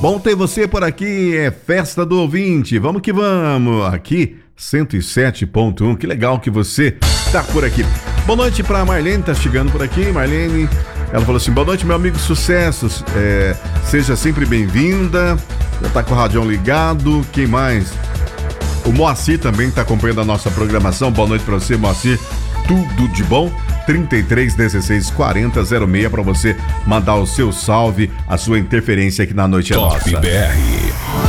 Bom ter você por aqui, é Festa do Ouvinte. Vamos que vamos, aqui 107.1, que legal que você tá por aqui. Boa noite pra Marlene, tá chegando por aqui. Marlene, ela falou assim: boa noite, meu amigo, sucessos, seja sempre bem-vinda. Já tá com o radião ligado. Quem mais? O Moacir também tá acompanhando a nossa programação. Boa noite pra você, Moacir, tudo de bom. 33 16 40 06 para você mandar o seu salve, a sua interferência aqui na Noite é Nossa. Top BR.